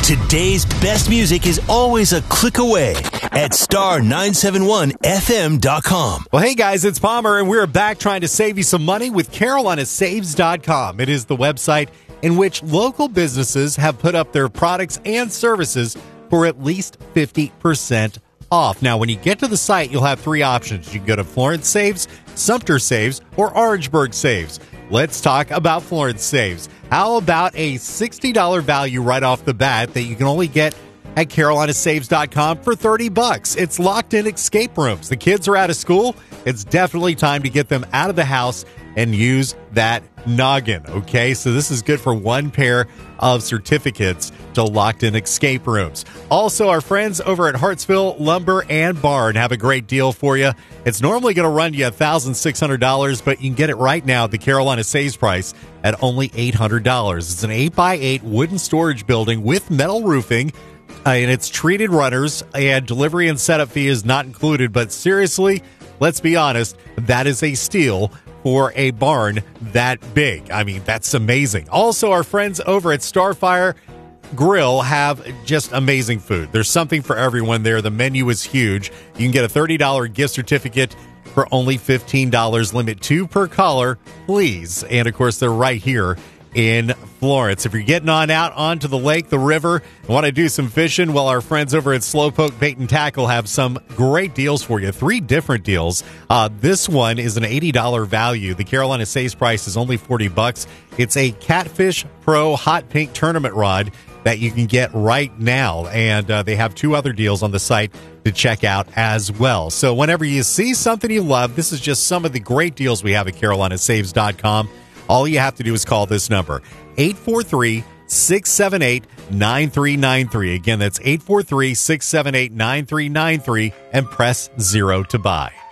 Today's best music is always a click away at star971fm.com. Well, hey guys, it's Palmer, and we're back trying to save you some money with CarolinaSaves.com. It is the website in which local businesses have put up their products and services for at least 50% off. Now, when you get to the site, you'll have three options. You can go to Florence Saves, Sumter Saves, or Orangeburg Saves. Let's talk about Florence Saves. How about a $60 value right off the bat that you can only get at CarolinaSaves.com for $30? It's locked-in escape rooms. The kids are out of school. It's definitely time to get them out of the house and use that noggin, okay? So this is good for one pair of certificates to locked-in escape rooms. Also, our friends over at Hartsville Lumber and Barn have a great deal for you. It's normally going to run you $1,600, but you can get it right now at the Carolina Saves price at only $800. It's an 8x8 wooden storage building with metal roofing, and it's treated runners, and delivery and setup fee is not included. But seriously, let's be honest, that is a steal for a barn that big. I mean, that's amazing. Also, our friends over at Starfire Grill have just amazing food. There's something for everyone there. The menu is huge. You can get a $30 gift certificate for only $15. Limit 2 per caller, please. And, of course, they're right here in Florence. If you're getting on out onto the lake, the river, and want to do some fishing, well, our friends over at Slowpoke Bait and Tackle have some great deals for you. 3 different deals. This one is an $80 value. The Carolina Saves price is only $40. It's a Catfish Pro Hot Pink Tournament Rod that you can get right now. And they have 2 other deals on the site to check out as well. So whenever you see something you love, this is just some of the great deals we have at CarolinaSaves.com. All you have to do is call this number, 843-678-9393. Again, that's 843-678-9393, and press 0 to buy.